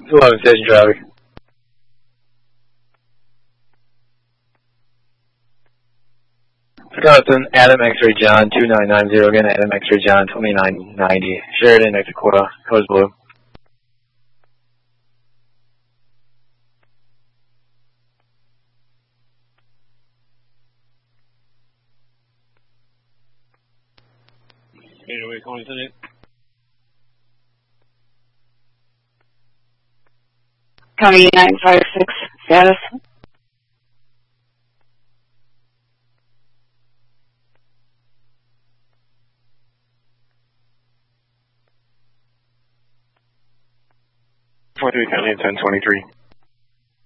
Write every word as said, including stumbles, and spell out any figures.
eleven station traffic. Wisconsin, Adam X-ray John, two nine nine zero, again, Adam X-ray John, twenty-nine ninety, Sheridan, exit quarter, colors blue. eight oh eight, calling Senate. County nine five six, status. four three, County ten twenty-three.